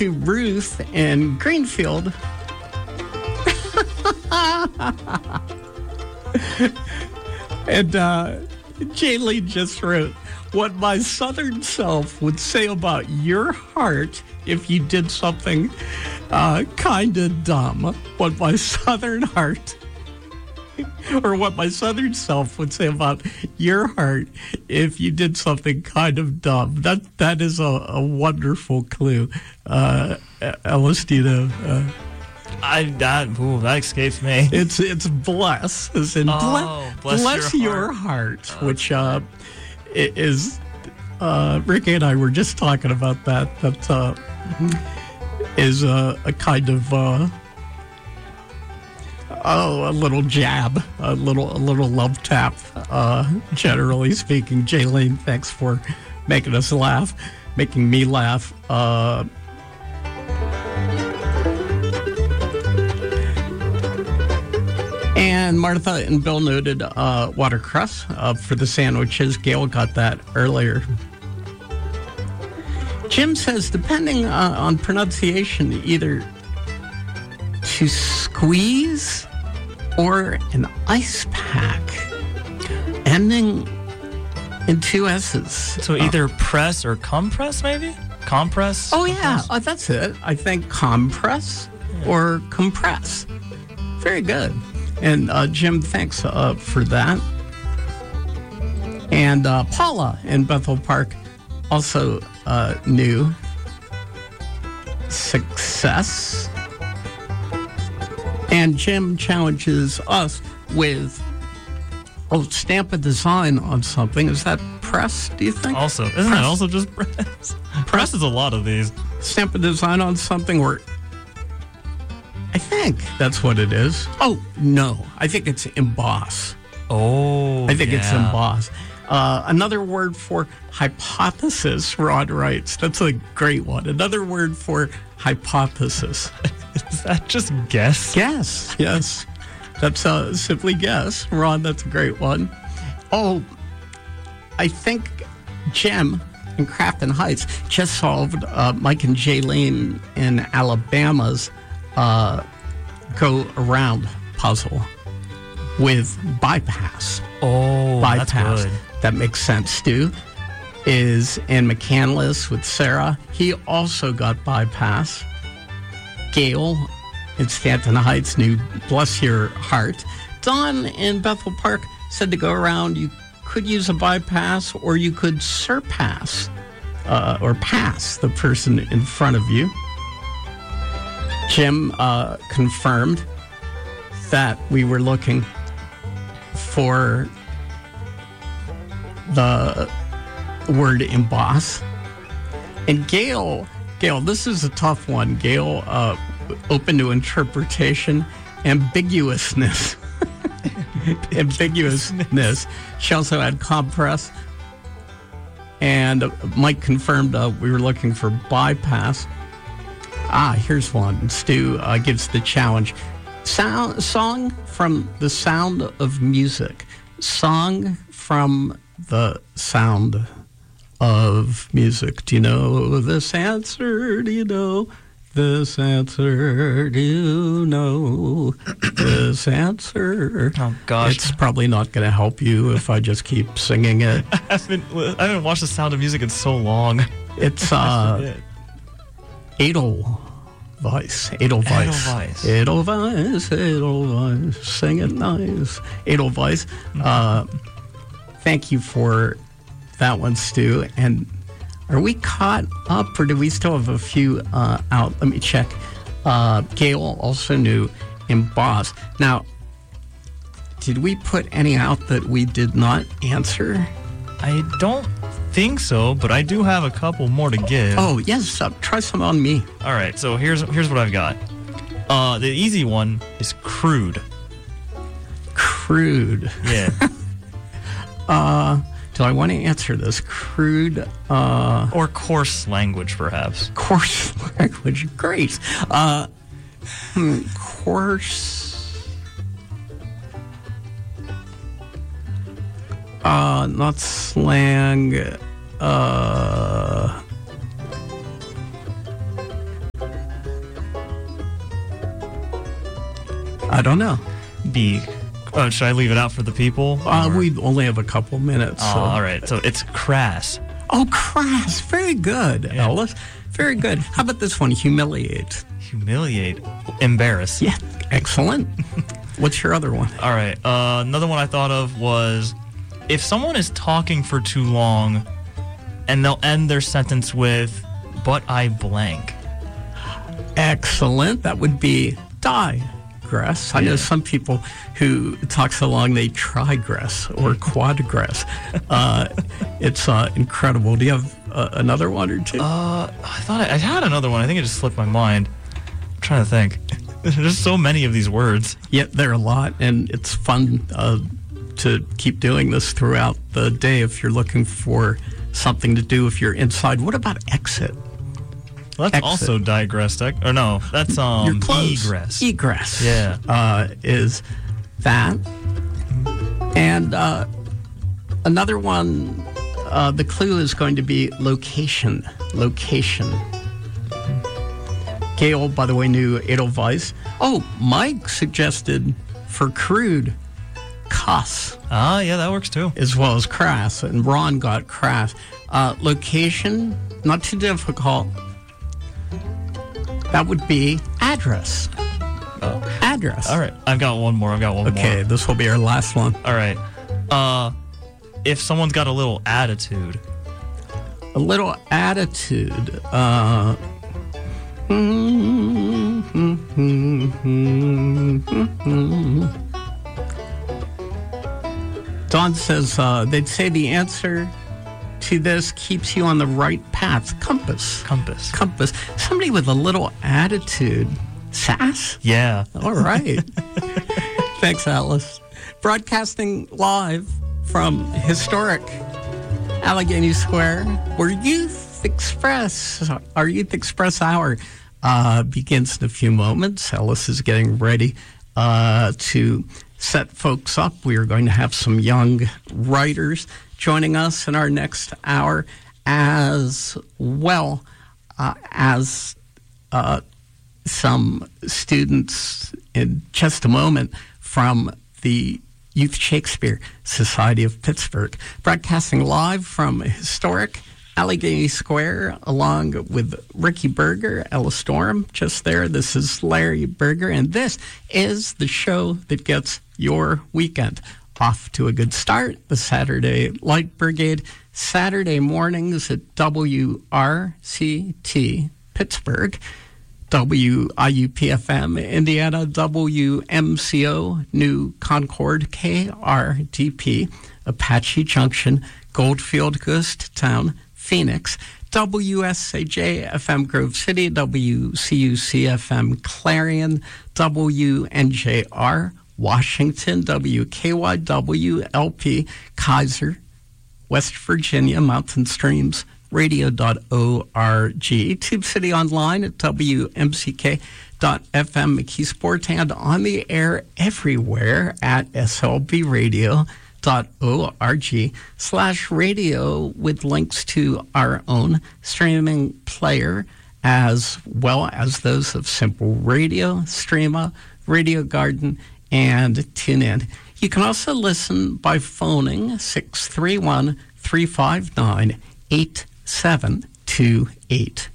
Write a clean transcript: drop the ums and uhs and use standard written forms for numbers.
to Ruth in Greenfield. And Jaylee just wrote, what my southern self would say about your heart if you did something kind of dumb. What my southern heart, or what my southern self would say about your heart if you did something kind of dumb. That is a wonderful clue. Ellis, do you know? That escapes me. It's bless, as in bless your heart, which is Ricky and I were just talking about that. That is a kind of a little jab, a little love tap. Generally speaking, Jaylene, thanks for making me laugh. And Martha and Bill noted watercress for the sandwiches. Gail got that earlier. Jim says, depending on pronunciation, either to squeeze or an ice pack, ending in two S's. So either press or compress, maybe? Compress? Oh, yeah. That's it. I think compress or compress. Very good. And Jim, thanks for that. And Paula in Bethel Park also knew success. And Jim challenges us with, stamp a design on something. Is that press, do you think? Also, isn't that also just press? Press is a lot of these. Stamp a design on something, or I think that's what it is. Oh, no. I think it's emboss. Oh, I think it's emboss. Another word for hypothesis, Rod writes. That's a great one. Another word for hypothesis. Is that just guess? Guess, yes. That's simply guess. Ron, that's a great one. Oh, I think Jim in Crafton Heights just solved Mike and Jaylene in Alabama's go around puzzle with bypass. Oh, bypass. That's good. That makes sense. Stu is in McCandless with Sarah. He also got bypass. Gail in Stanton Heights knew bless your heart. Don in Bethel Park said to go around, you could use a bypass or you could surpass or pass the person in front of you. Jim confirmed that we were looking for the word emboss. And Gail, this is a tough one. Gail, open to interpretation, ambiguousness. Ambiguousness. She also had compress. And Mike confirmed we were looking for bypass. Here's one. Stu gives the challenge. Song from the sound of music. Song from the sound of music. Do you know this answer? Do you know this answer? Do you know this answer? Oh, gosh. It's probably not going to help you if I just keep singing it. I haven't watched The Sound of Music in so long. It's Edelweiss. Edelweiss, sing it nice. Edelweiss. Thank you for that one, Stu. And are we caught up, or do we still have a few out? Let me check. Gail also knew emboss. Now, did we put any out that we did not answer? I don't think so, but I do have a couple more to give. Oh, yes. Try some on me. All right, so here's what I've got. The easy one is crude. Crude. Yeah. Do I want to answer this? Crude. Or coarse language, perhaps. Coarse language. Great. Coarse. Not slang. I don't know. B. Oh, should I leave it out for the people? We only have a couple minutes. Oh, so. all right. So it's crass. Oh, crass. Very good, Ellis. Very good. How about this one? Humiliate. Humiliate. Embarrass. Yeah, excellent. What's your other one? All right. Another one I thought of was if someone is talking for too long and they'll end their sentence with, but I blank. Excellent. That would be digress. I know some people who talk so long they trigress or quadgress. It's incredible. Do you have another one or two? I thought I had another one. I think it just slipped my mind. I'm trying to think. There's so many of these words. Yeah, there are a lot, and it's fun to keep doing this throughout the day if you're looking for something to do if you're inside. What about exit? Well, that's Exit. also digress. Or no, that's You're close. egress. Egress. Yeah. Is that. And another one, the clue is going to be location. Location. Gail, by the way, knew Edelweiss. Oh, Mike suggested for crude, cuss, Yeah, that works too. as well as crass. And Ron got crass. Location, not too difficult. That would be address. Address. All right, I've got one more. Okay, this will be our last one. All right. If someone's got a little attitude. A little attitude. Don says they'd say the answer to this keeps you on the right path. Compass. Compass. Somebody with a little attitude. Sass? Yeah. All right. Thanks, Alice. Broadcasting live from historic Allegheny Square, where our Youth Express Hour begins in a few moments. Alice is getting ready to set folks up. We are going to have some young writers joining us in our next hour, as well as some students in just a moment from the Youth Shakespeare Society of Pittsburgh. Broadcasting live from historic Allegheny Square, along with Ricky Berger, Ella Storm, just there. This is Larry Berger, and this is the show that gets your weekend off to a good start. The Saturday Light Brigade, Saturday mornings at WRCT Pittsburgh, WIUP-FM Indiana, WMCO New Concord, KRDP Apache Junction, Goldfield, Ghost Town, Phoenix, WSAJ-FM Grove City, WCUC-FM Clarion, WNJR Washington, WKYW-LP Kaiser, West Virginia, Mountain Streams Radio.org, Tube City Online at WMCK.FM, McKeesport, and on the air everywhere at slbradio.org/radio with links to our own streaming player, as well as those of Simple Radio, Streama, Radio Garden, and TuneIn. You can also listen by phoning 631-359-8728.